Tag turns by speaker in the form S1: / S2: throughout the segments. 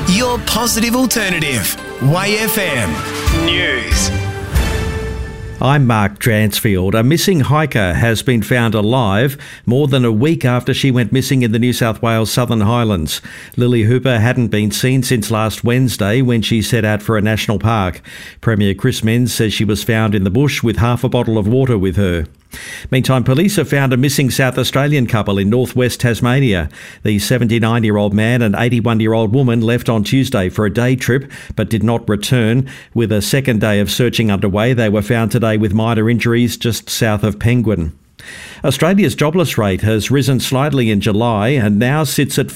S1: Your positive alternative. YFM News.
S2: I'm Mark Dransfield. A missing hiker has been found alive more than a week after she went missing in the New South Wales Southern Highlands. Lily Hooper hadn't been seen since last Wednesday when she set out for a national park. Premier Chris Minns says she was found in the bush with half a bottle of water with her. Meantime, police have found a missing South Australian couple in northwest Tasmania. The 79-year-old man and 81-year-old woman left on Tuesday for a day trip but did not return. With a second day of searching underway, they were found today with minor injuries just south of Penguin. Australia's jobless rate has risen slightly in July and now sits at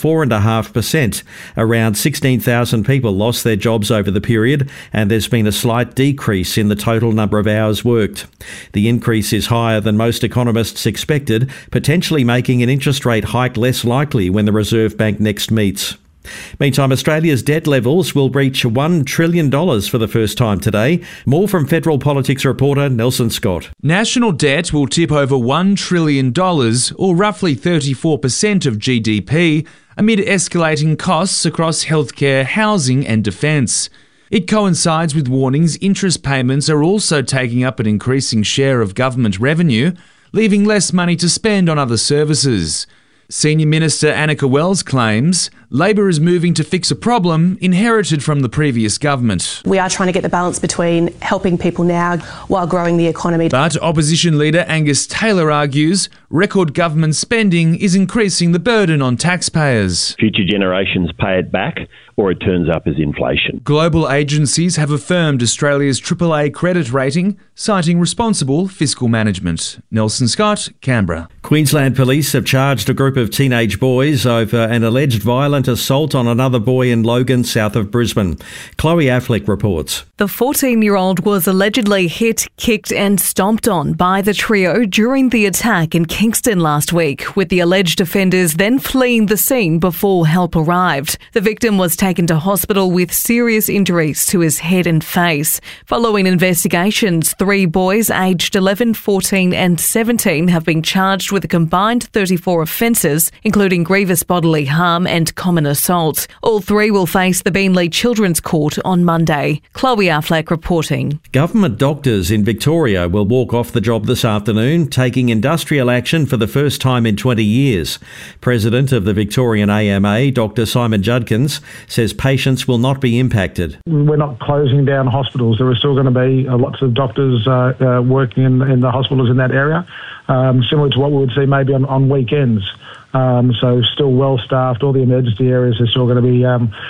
S2: 4.5%. Around 16,000 people lost their jobs over the period, and there's been a slight decrease in the total number of hours worked. The increase is higher than most economists expected, potentially making an interest rate hike less likely when the Reserve Bank next meets. Meantime, Australia's debt levels will reach $1 trillion for the first time today. More from Federal Politics reporter Nelson Scott.
S3: National debt will tip over $1 trillion, or roughly 34% of GDP, amid escalating costs across healthcare, housing and defence. It coincides with warnings interest payments are also taking up an increasing share of government revenue, leaving less money to spend on other services. Senior Minister Annika Wells claims Labor is moving to fix a problem inherited from the previous government.
S4: We are trying to get the balance between helping people now while growing the economy.
S3: But opposition leader Angus Taylor argues record government spending is increasing the burden on taxpayers.
S5: Future generations pay it back, or it turns up as inflation.
S3: Global agencies have affirmed Australia's AAA credit rating, citing responsible fiscal management. Nelson Scott, Canberra.
S2: Queensland Police have charged a group of teenage boys over an alleged violent assault on another boy in Logan, south of Brisbane. Chloe Affleck reports.
S6: The 14-year-old was allegedly hit, kicked and stomped on by the trio during the attack in Kingston last week, with the alleged offenders then fleeing the scene before help arrived. The victim was taken to hospital with serious injuries to his head and face. Following investigations, 3 boys aged 11, 14 and 17 have been charged with a combined 34 offences, including grievous bodily harm and common assault. All 3 will face the Beenleigh Children's Court on Monday. Chloe Affleck reporting.
S2: Government doctors in Victoria will walk off the job this afternoon, taking industrial action for the first time in 20 years. President of the Victorian AMA, Dr Simon Judkins, says patients will not be impacted.
S7: We're not closing down hospitals. There are still going to be lots of doctors working in the hospitals in that area, similar to what we would see maybe on weekends. So still well staffed. All the emergency areas are still going to be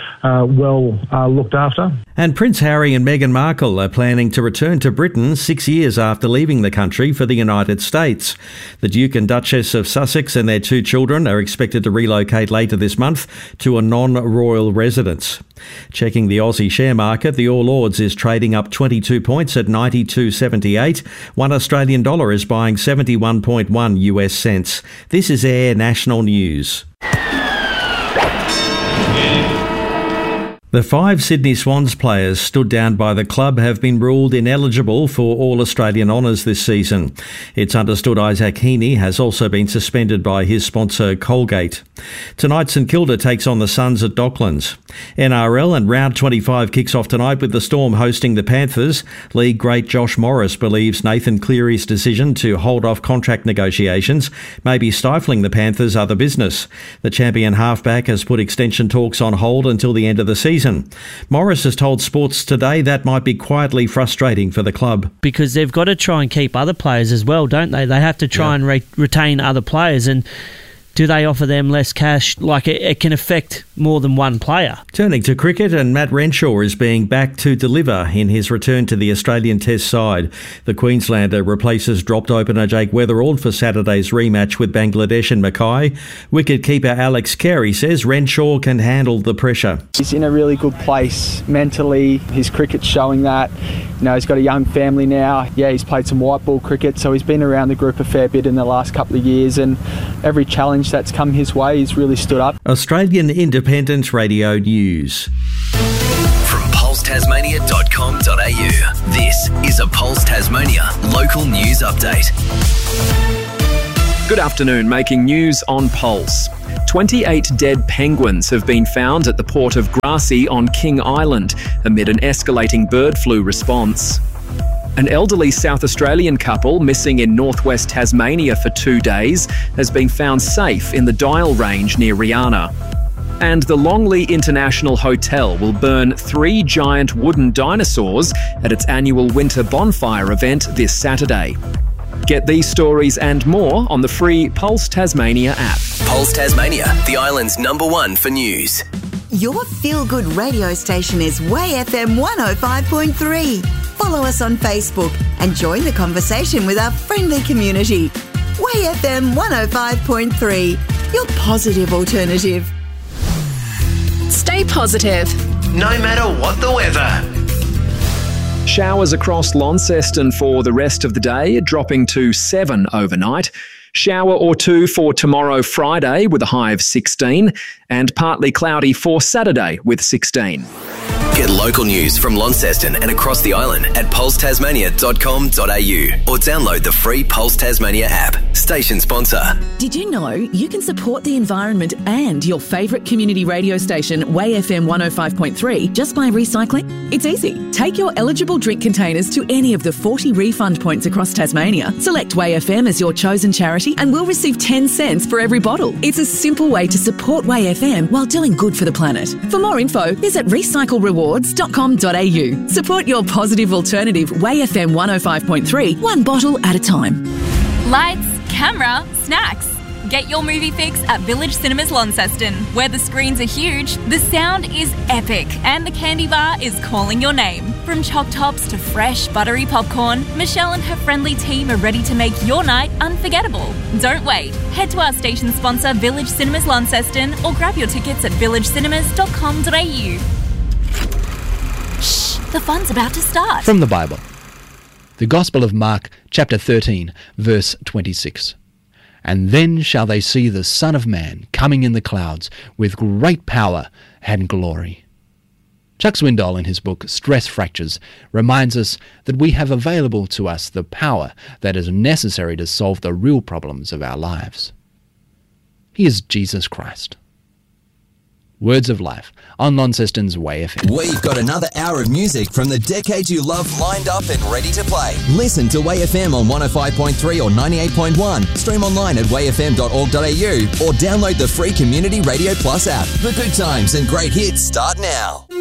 S7: well looked after.
S2: And Prince Harry and Meghan Markle are planning to return to Britain 6 years after leaving the country for the United States. The Duke and Duchess of Sussex and their 2 children are expected to relocate later this month to a non-royal residence. Checking the Aussie share market, the All Ords is trading up 22 points at 92.78. 1 Australian dollar is buying 71.1 US cents. This is Air National News. The 5 Sydney Swans players stood down by the club have been ruled ineligible for All-Australian honours this season. It's understood Isaac Heaney has also been suspended by his sponsor Colgate. Tonight St Kilda takes on the Suns at Docklands. NRL and round 25 kicks off tonight with the Storm hosting the Panthers. League great Josh Morris believes Nathan Cleary's decision to hold off contract negotiations may be stifling the Panthers' other business. The champion halfback has put extension talks on hold until the end of the season. Morris has told Sports Today that might be quietly frustrating for the club.
S8: Because they've got to try and keep other players as well, don't they? They have to try and retain other players, and do they offer them less cash? Like, it can affect more than one player.
S2: Turning to cricket, and Matt Renshaw is being back to deliver in his return to the Australian Test side. The Queenslander replaces dropped opener Jake Weatherald for Saturday's rematch with Bangladesh and Mackay. Wicket-keeper Alex Carey says Renshaw can handle the pressure.
S9: He's in a really good place mentally. His cricket's showing that. You know, he's got a young family now. Yeah, he's played some white ball cricket, so he's been around the group a fair bit in the last couple of years, and every challenge that's come his way, he's really stood up.
S2: Australian Independent Radio News.
S1: From pulsetasmania.com.au, this is a Pulse Tasmania local news update.
S10: Good afternoon, making news on Pulse. 28 dead penguins have been found at the port of Grassy on King Island amid an escalating bird flu response. An elderly South Australian couple missing in northwest Tasmania for 2 days has been found safe in the Dial Range near Rihanna. And the Longley International Hotel will burn 3 giant wooden dinosaurs at its annual winter bonfire event this Saturday. Get these stories and more on the free Pulse Tasmania app.
S1: Pulse Tasmania, the island's #1 for news.
S11: Your feel-good radio station is Way FM 105.3. Follow us on Facebook and join the conversation with our friendly community. Way FM 105.3, your positive alternative.
S12: Stay positive,
S1: no matter what the weather.
S10: Showers across Launceston for the rest of the day, dropping to 7 overnight. Shower or two for tomorrow, Friday, with a high of 16, and partly cloudy for Saturday with 16.
S1: Get local news from Launceston and across the island at pulsetasmania.com.au or download the free Pulse Tasmania app. Station sponsor.
S13: Did you know you can support the environment and your favourite community radio station, Way FM 105.3, just by recycling? It's easy. Take your eligible drink containers to any of the 40 refund points across Tasmania. Select Way FM as your chosen charity and we'll receive 10 cents for every bottle. It's a simple way to support Way FM while doing good for the planet. For more info, visit recyclerewards.com.au. Support your positive alternative, Way FM 105.3, one bottle at a time.
S14: Lights, camera, snacks. Get your movie fix at Village Cinemas Launceston, where the screens are huge, the sound is epic, and the candy bar is calling your name. From choc tops to fresh, buttery popcorn, Michelle and her friendly team are ready to make your night unforgettable. Don't wait. Head to our station sponsor, Village Cinemas Launceston, or grab your tickets at villagecinemas.com.au. Shh, the fun's about to start.
S15: From the Bible. The Gospel of Mark, chapter 13, verse 26. And then shall they see the Son of Man coming in the clouds with great power and glory. Chuck Swindoll, in his book Stress Fractures, reminds us that we have available to us the power that is necessary to solve the real problems of our lives. He is Jesus Christ. Words of Life on Launceston's Way FM.
S16: We've got another hour of music from the decades you love lined up and ready to play. Listen to Way FM on 105.3 or 98.1. Stream online at wayfm.org.au or download the free Community Radio Plus app. The good times and great hits start now.